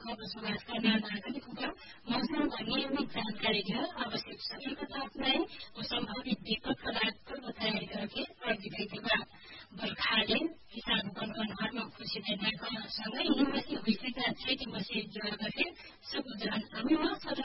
खबर समाजका नागरिक मौसमको नियमित जानकारी लिएर आवश्यक सतर्कता अपनाए और संभावित विपदका लागि पूर्व तयारी करके प्रविधि बर्खाले किसानहरूको अनुहारमा खुसी देखाएसँगै हिमसी भइसकेका क्षति मसी जोड गरे सब जानकारीमा